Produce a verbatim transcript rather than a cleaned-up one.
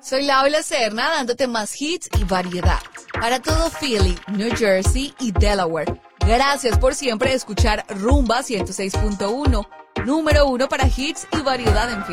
Soy Laura Serna dándote más hits y variedad para todo Philly, New Jersey y Delaware. Gracias por siempre escuchar Rumba ciento seis punto uno, número uno para hits y variedad en Philly.